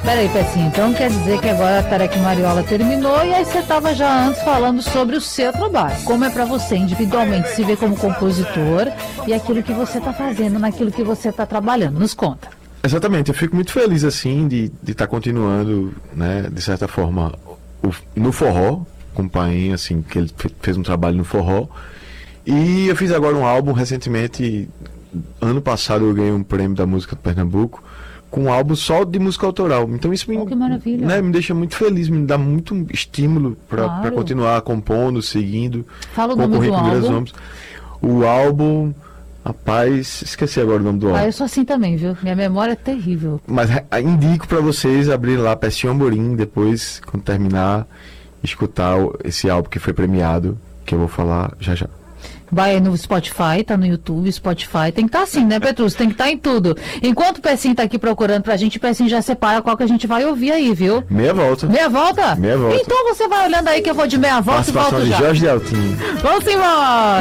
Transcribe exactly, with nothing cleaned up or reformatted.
Peraí, Pecinho, então quer dizer que agora a Tarek Mariola terminou e aí você estava já antes falando sobre o seu trabalho. Como é para você individualmente se ver como compositor e aquilo que você está fazendo naquilo que você está trabalhando. Nos conta. Exatamente, eu fico muito feliz assim de estar tá continuando, né, de certa forma, o, no forró, com o Paim, assim, que ele fez um trabalho no forró. E eu fiz agora um álbum recentemente, ano passado eu ganhei um prêmio da música do Pernambuco, com um álbum só de música autoral. Então isso me, oh, que maravilha. Né, me deixa muito feliz, me dá muito estímulo para claro. continuar compondo, seguindo, Fala o nome do álbum. O álbum, rapaz, esqueci agora o nome do álbum. Ah, eu sou assim também, viu? Minha memória é terrível. Mas indico para vocês abrir lá Pecinho Amorim, depois, quando terminar, escutar esse álbum que foi premiado, que eu vou falar já já. Vai no Spotify, tá no YouTube, Spotify. Tem que estar tá assim, né, Petrus? Tem que estar tá em tudo. Enquanto o Pecinho tá aqui procurando pra gente, o Pecinho já separa qual que a gente vai ouvir aí, viu? Meia volta. Meia volta? Meia volta. Então você vai olhando aí que eu vou de meia volta e volto já. Participação de Jorge Deltinho. Vamos embora!